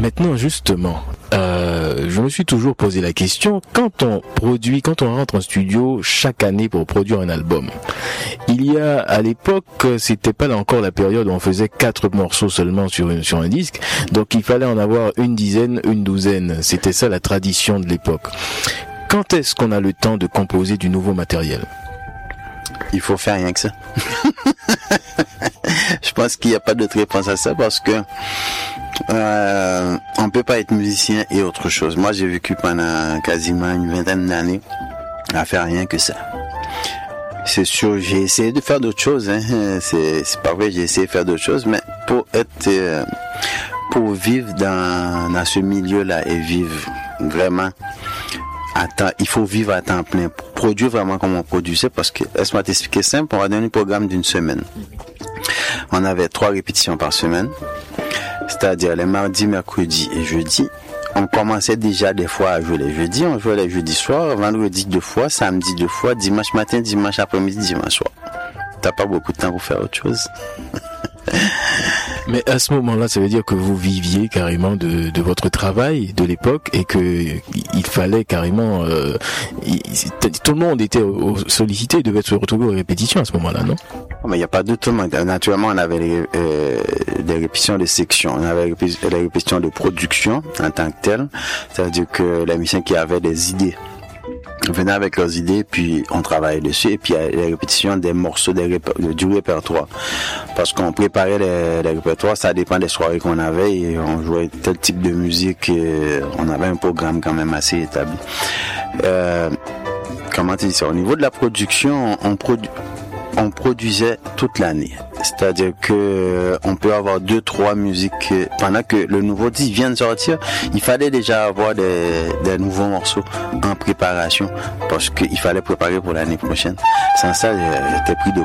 Maintenant, justement, je me suis toujours posé la question, quand on rentre en studio chaque année pour produire un album, à l'époque, c'était pas là encore la période où on faisait 4 morceaux seulement sur un disque, donc il fallait en avoir une dizaine, une douzaine. C'était ça la tradition de l'époque. Quand est-ce qu'on a le temps de composer du nouveau matériel? Il faut faire rien que ça. Je pense qu'il n'y a pas d'autre réponse à ça parce que on peut pas être musicien et autre chose. Moi, j'ai vécu pendant quasiment une vingtaine d'années à faire rien que ça. C'est sûr, j'ai essayé de faire d'autres choses, hein. C'est pas vrai, j'ai essayé de faire d'autres choses, mais pour vivre dans ce milieu-là et vivre vraiment il faut vivre à temps plein, pour produire vraiment comme on produisait, parce que, laisse-moi t'expliquer simple, on a donné un programme d'une semaine. On avait 3 répétitions par semaine, c'est-à-dire les mardis, mercredis et jeudis. On commençait déjà des fois à jouer les jeudis, on jouait les jeudis soirs, vendredi 2 fois, samedi 2 fois, dimanche matin, dimanche après-midi, dimanche soir. T'as pas beaucoup de temps pour faire autre chose. Mais à ce moment-là, ça veut dire que vous viviez carrément de votre travail de l'époque et que il fallait carrément tout le monde était sollicité, devait se retrouver aux répétitions à ce moment-là, non? Mais il n'y a pas de tout le monde. Naturellement, on avait des répétitions de section, on avait les répétitions de production en tant que telles, c'est-à-dire que les musiciens qui avaient des idées venaient avec leurs idées, puis on travaillait dessus, et puis les répétitions des morceaux du répertoire, parce qu'on préparait les répertoires, ça dépend des soirées qu'on avait, et on jouait tel type de musique, et on avait un programme quand même assez établi. Comment tu dis ça? Au niveau de la production, on produisait toute l'année. C'est-à-dire que on peut avoir 2-3 musiques pendant que le nouveau disque vient de sortir. Il fallait déjà avoir des nouveaux morceaux en préparation parce qu'il fallait préparer pour l'année prochaine. Sans ça, j'étais pris de